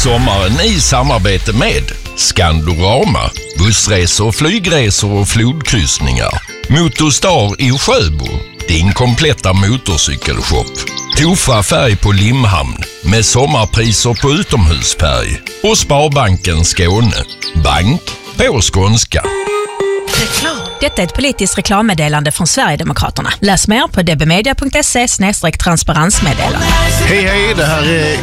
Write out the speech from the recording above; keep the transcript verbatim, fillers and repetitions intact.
sommaren i samarbete med Skandorama, bussresor, flygresor och flodkryssningar. Motorstar i Sjöbo, din kompletta motorcykelshop. Tofa färg på Limhamn med sommarpriser på utomhusfärg. Och Sparbanken Skåne, bank på skånska. Reklam. Detta är ett politiskt reklammeddelande från Sverigedemokraterna. Läs mer på dbmedia punkt se slash transparensmeddelande. Hej hej, det här är